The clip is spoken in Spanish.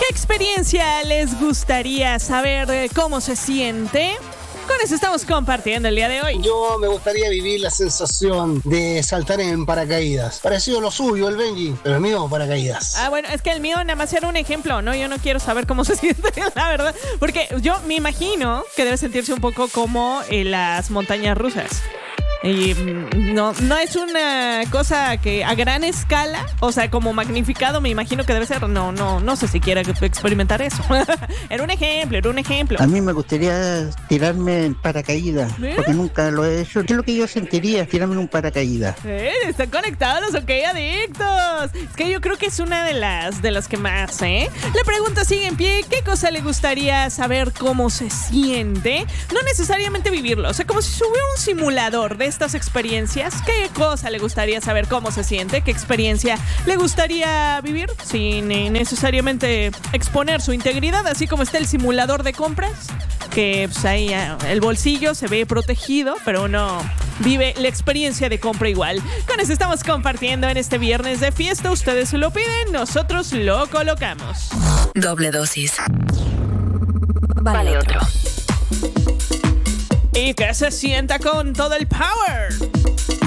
experiencia les gustaría saber cómo se siente? Con eso estamos compartiendo el día de hoy. Yo me gustaría vivir la sensación de saltar en paracaídas. Parecido a lo suyo, el Benji, pero el mío, paracaídas. Bueno, es que el mío nada más era un ejemplo, ¿no? Yo no quiero saber cómo se siente, la verdad. Porque yo me imagino que debe sentirse un poco como en las montañas rusas. Y no es una cosa que a gran escala, o sea, como magnificado, me imagino que debe ser. No sé si quiera experimentar eso. Era un ejemplo. A mí me gustaría tirarme en paracaídas, porque nunca lo he hecho. ¿Qué es lo que yo sentiría tirarme en un paracaídas? Están conectados, ok, adictos. Es que yo creo que es una de las que más, ¿eh? La pregunta sigue en pie. ¿Qué cosa le gustaría saber cómo se siente? No necesariamente vivirlo, o sea, como si hubiera un simulador de estas experiencias. ¿Qué cosa le gustaría saber cómo se siente? ¿Qué experiencia le gustaría vivir sin necesariamente exponer su integridad? Así como está el simulador de compras, que pues ahí el bolsillo se ve protegido, pero uno vive la experiencia de compra igual. Con eso estamos compartiendo en este viernes de fiesta. Ustedes lo piden, nosotros lo colocamos. Doble dosis. Vale otro. Y que se sienta con todo el power.